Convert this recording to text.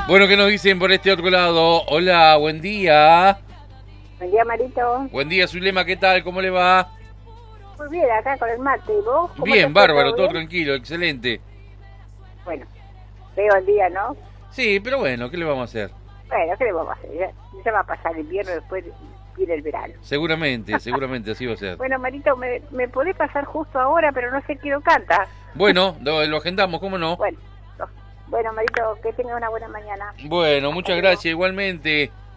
Bueno, ¿qué nos dicen por este otro lado? Hola, buen día. Buen día, Marito. Buen día, Zulema, ¿qué tal? ¿Cómo le va? Muy bien, acá con el mate. ¿Y vos? ¿Cómo te Bien, fue? bárbaro, ¿Todo todo bien? tranquilo, excelente. Bueno, veo el día, ¿no? Sí, pero bueno, ¿qué le vamos a hacer? Bueno, ¿qué le vamos a hacer? Ya va a pasar el invierno, después viene el verano. Seguramente así va a ser. Bueno, Marito, me podés pasar justo ahora, pero no sé quién canta. Bueno, lo agendamos, ¿cómo no? Bueno, bueno, Marito, que tenga una buena mañana. Bueno, Hasta muchas luego. gracias igualmente.